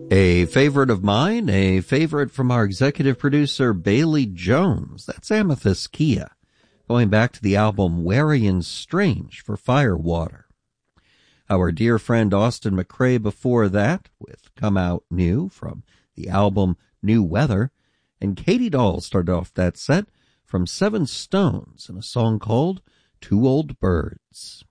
A favorite of mine, a favorite from our executive producer, Bailey Jones. That's Amethyst Kia, going back to the album Wary and Strange for Firewater. Our dear friend Austin McCrae before that, with Come Out New from the album New Weather, and Katie Doll started off that set from Seven Stones in a song called Two Old Birds.